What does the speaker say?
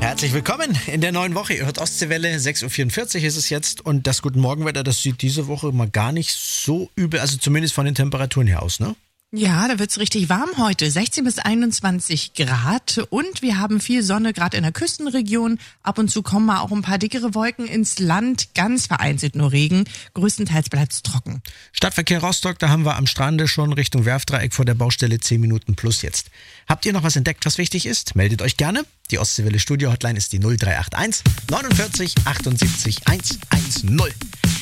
Herzlich willkommen in der neuen Woche. Ihr hört Ostseewelle, 6.44 Uhr ist es jetzt. Und das Guten Morgenwetter, das sieht diese Woche mal gar nicht so übel, also zumindest von den Temperaturen her aus, ne? Ja, da wird's richtig warm heute, 16 bis 21 Grad und wir haben viel Sonne, gerade in der Küstenregion. Ab und zu kommen mal auch ein paar dickere Wolken ins Land, ganz vereinzelt nur Regen, größtenteils bleibt's trocken. Stadtverkehr Rostock, da haben wir am Strande schon Richtung Werftdreieck vor der Baustelle 10 Minuten plus jetzt. Habt ihr noch was entdeckt, was wichtig ist? Meldet euch gerne. Die Ostseewelle Studio Hotline ist die 0381 49 78 110.